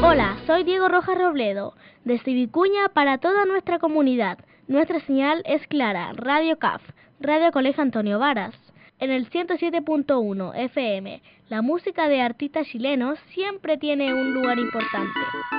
Hola, soy Diego Rojas Robledo, desde Vicuña para toda nuestra comunidad. Nuestra señal es clara, Radio CAF, Radio Colegio Antonio Varas. En el 107.1 FM, la música de artistas chilenos siempre tiene un lugar importante.